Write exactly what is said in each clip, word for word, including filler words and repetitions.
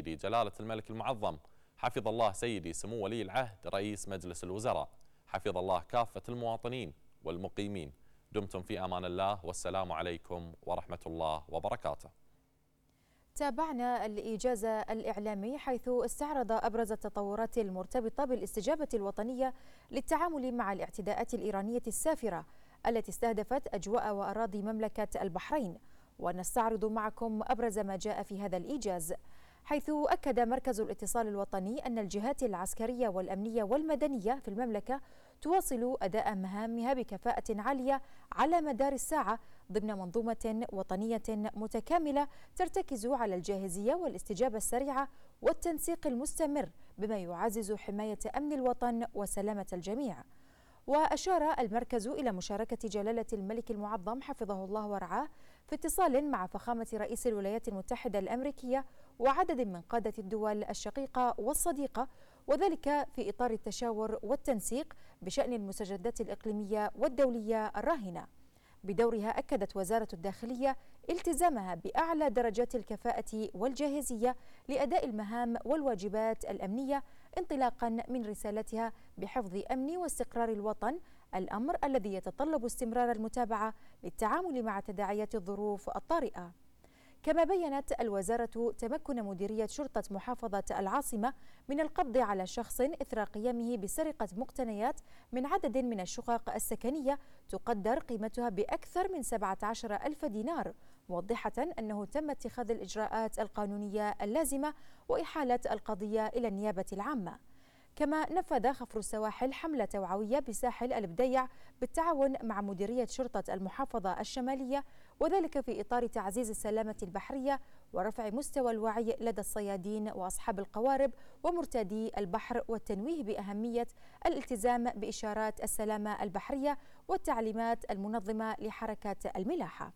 سيدي جلالة الملك المعظم حفظ الله سيدي سمو ولي العهد رئيس مجلس الوزراء، حفظ الله كافة المواطنين والمقيمين. دمتم في أمان الله، والسلام عليكم ورحمة الله وبركاته. تابعنا الإيجاز الإعلامي حيث استعرض أبرز التطورات المرتبطة بالاستجابة الوطنية للتعامل مع الاعتداءات الإيرانية السافرة التي استهدفت أجواء وأراضي مملكة البحرين، ونستعرض معكم أبرز ما جاء في هذا الإيجاز. حيث أكد مركز الاتصال الوطني أن الجهات العسكرية والأمنية والمدنية في المملكة تواصل أداء مهامها بكفاءة عالية على مدار الساعة ضمن منظومة وطنية متكاملة ترتكز على الجاهزية والاستجابة السريعة والتنسيق المستمر بما يعزز حماية أمن الوطن وسلامة الجميع. وأشار المركز إلى مشاركة جلالة الملك المعظم حفظه الله ورعاه في اتصال مع فخامة رئيس الولايات المتحدة الأمريكية وعدد من قادة الدول الشقيقة والصديقة، وذلك في إطار التشاور والتنسيق بشأن المستجدات الإقليمية والدولية الراهنة. بدورها أكدت وزارة الداخلية التزامها بأعلى درجات الكفاءة والجاهزية لأداء المهام والواجبات الأمنية انطلاقا من رسالتها بحفظ أمن واستقرار الوطن، الأمر الذي يتطلب استمرار المتابعة للتعامل مع تداعيات الظروف الطارئة. كما بيّنت الوزارة تمكن مديرية شرطة محافظة العاصمة من القبض على شخص إثر قيامه بسرقة مقتنيات من عدد من الشقق السكنية تقدر قيمتها بأكثر من سبعة عشر ألف دينار، موضحة أنه تم اتخاذ الإجراءات القانونية اللازمة وإحالة القضية إلى النيابة العامة. كما نفذ خفر السواحل حملة توعوية بساحل البديع بالتعاون مع مديرية شرطة المحافظة الشمالية، وذلك في إطار تعزيز السلامة البحرية ورفع مستوى الوعي لدى الصيادين وأصحاب القوارب ومرتادي البحر، والتنويه بأهمية الالتزام بإشارات السلامة البحرية والتعليمات المنظمة لحركة الملاحة.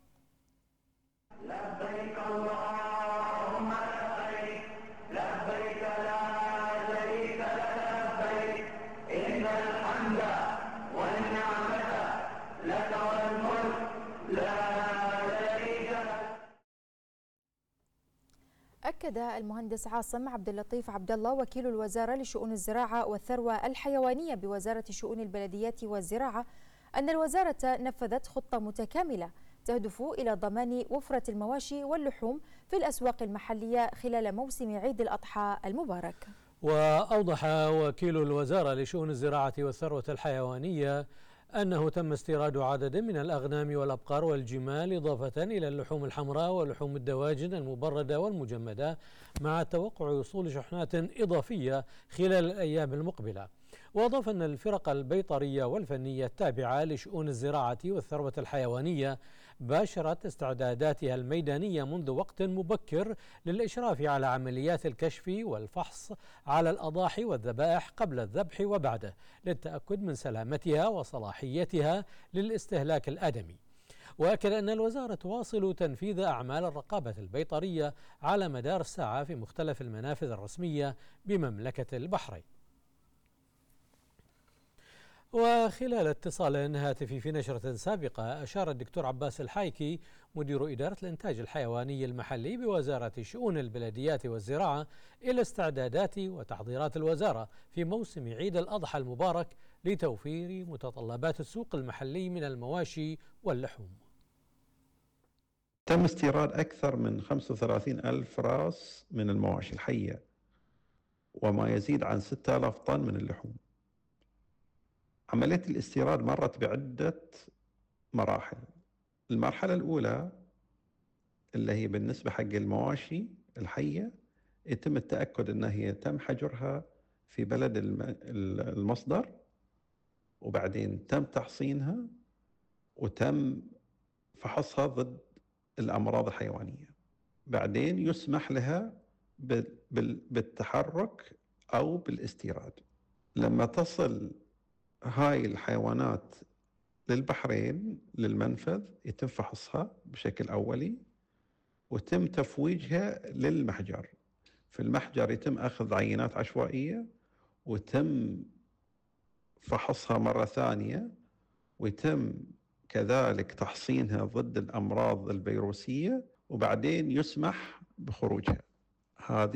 لبيك اللهم لبيك لبيك لا شريك لك لبيك إن الحمد والنعمة لك والملك لا شريك لك. أكد المهندس عاصم عبد اللطيف عبد الله وكيل الوزارة لشؤون الزراعة والثروة الحيوانية بوزارة شؤون البلديات والزراعة أن الوزارة نفذت خطة متكاملة تهدف إلى ضمان وفرة المواشي واللحوم في الأسواق المحلية خلال موسم عيد الأضحى المبارك. وأوضح وكيل الوزارة لشؤون الزراعة والثروة الحيوانية أنه تم استيراد عدد من الأغنام والأبقار والجمال إضافة إلى اللحوم الحمراء ولحوم الدواجن المبردة والمجمدة، مع توقع وصول شحنات إضافية خلال الأيام المقبلة. وأضاف أن الفرق البيطرية والفنية التابعة لشؤون الزراعة والثروة الحيوانية باشرت استعداداتها الميدانية منذ وقت مبكر للإشراف على عمليات الكشف والفحص على الأضاحي والذبائح قبل الذبح وبعده للتأكد من سلامتها وصلاحيتها للاستهلاك الآدمي. وأكد أن الوزارة تواصل تنفيذ أعمال الرقابة البيطرية على مدار الساعة في مختلف المنافذ الرسمية بمملكة البحرين. وخلال اتصال هاتفي في نشرة سابقة أشار الدكتور عباس الحايكي مدير إدارة الإنتاج الحيواني المحلي بوزارة شؤون البلديات والزراعة إلى استعدادات وتحضيرات الوزارة في موسم عيد الأضحى المبارك لتوفير متطلبات السوق المحلي من المواشي واللحوم. تم استيراد أكثر من خمسة وثلاثين ألف راس من المواشي الحية وما يزيد عن ستة آلاف طن من اللحوم. عملية الاستيراد مرت بعدة مراحل. المرحلة الأولى اللي هي بالنسبة حق المواشي الحية يتم التأكد أنها هي تم حجرها في بلد المصدر، وبعدين تم تحصينها وتم فحصها ضد الأمراض الحيوانية. بعدين يسمح لها بالتحرك أو بالاستيراد. لما تصل هاي الحيوانات للبحرين للمنفذ يتم فحصها بشكل أولي وتم تفويجها للمحجر. في المحجر يتم أخذ عينات عشوائية وتم فحصها مرة ثانية، ويتم كذلك تحصينها ضد الأمراض الفيروسية، وبعدين يسمح بخروجها. هذه